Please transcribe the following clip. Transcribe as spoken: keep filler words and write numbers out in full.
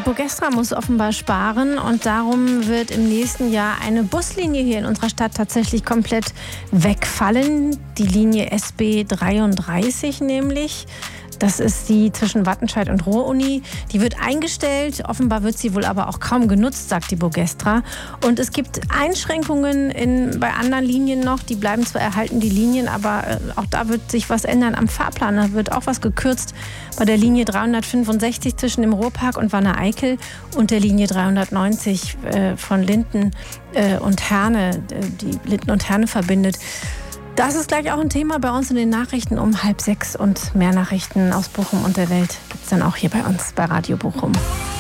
Bogestra muss offenbar sparen und darum wird im nächsten Jahr eine Buslinie hier in unserer Stadt tatsächlich komplett wegfallen. Die Linie S B dreiunddreißig nämlich. Das ist die zwischen Wattenscheid und Ruhr-Uni. Die wird eingestellt. Offenbar wird sie wohl aber auch kaum genutzt, sagt die Bogestra. Und es gibt Einschränkungen in, bei anderen Linien noch. Die bleiben zwar erhalten, die Linien, aber äh, auch da wird sich was ändern am Fahrplan. Da wird auch was gekürzt bei der Linie dreihundertfünfundsechzig zwischen dem Ruhrpark und Wanne-Eickel und der Linie dreihundertneunzig äh, von Linden äh, und Herne, die Linden und Herne verbindet. Das ist gleich auch ein Thema bei uns in den Nachrichten um halb sechs und mehr Nachrichten aus Bochum und der Welt gibt es dann auch hier bei uns bei Radio Bochum.